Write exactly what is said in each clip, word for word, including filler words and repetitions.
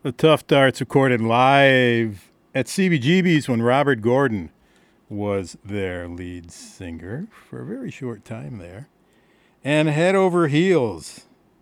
The Tough Darts recorded live at C B G B's when Robert Gordon was their lead singer for a very short time there. And Head Over Heels,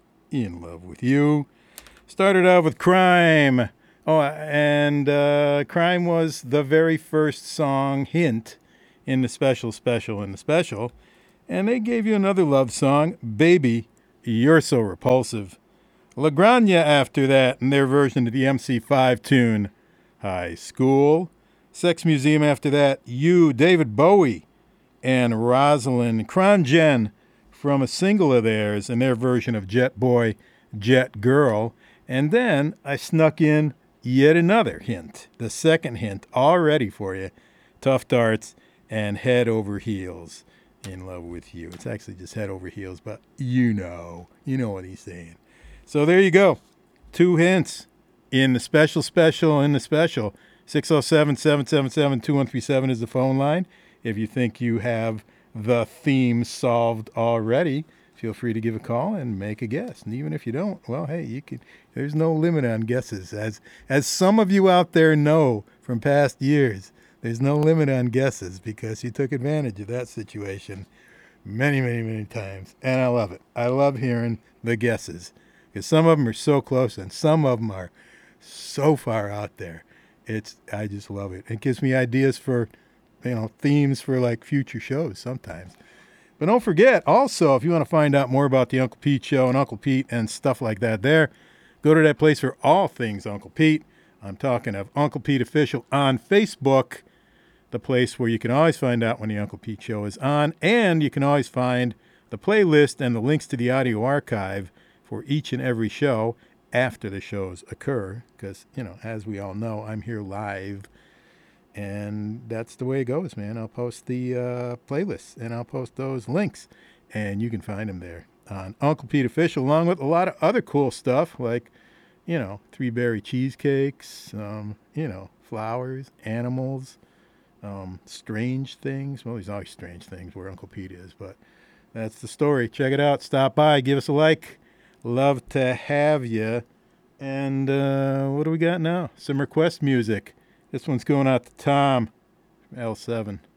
In Love With You. Started out with Crime. Oh, and uh, Crime was the very first song hint in the special, special, in the special. And they gave you another love song, Baby, You're So Repulsive. La Granja after that, in their version of the M C five tune, High School. Sex Museum after that, You, David Bowie, and Rosalind Cronjen from a single of theirs in their version of Jet Boy, Jet Girl. And then I snuck in yet another hint, the second hint already for you, Tough Darts and Head Over Heels, In Love With You. It's actually just Head Over Heels, but you know, you know what he's saying. So there you go. Two hints in the special, special, in the special. six oh seven, seven seven seven, two one three seven is the phone line. If you think you have the theme solved already, feel free to give a call and make a guess. And even if you don't, well, hey, you can. There's no limit on guesses. As as some of you out there know from past years, there's no limit on guesses because you took advantage of that situation many, many, many times. And I love it. I love hearing the guesses. Because some of them are so close and some of them are so far out there. It's I just love it. It gives me ideas for, you know, themes for like future shows sometimes. But don't forget, also, if you want to find out more about the Uncle Pete Show and Uncle Pete and stuff like that there, go to that place for all things Uncle Pete. I'm talking of Uncle Pete Official on Facebook, the place where you can always find out when the Uncle Pete Show is on, and you can always find the playlist and the links to the audio archive for each and every show after the shows occur, because, you know, as we all know, I'm here live, and that's the way it goes, man. I'll post the uh, playlists, and I'll post those links, and you can find them there on Uncle Pete Official, along with a lot of other cool stuff, like, you know, three berry cheesecakes, um, you know, flowers, animals, um, strange things. Well, there's always strange things where Uncle Pete is, but that's the story. Check it out. Stop by. Give us a like. Love to have you. And uh, what do we got now? Some request music. This one's going out to Tom from L seven.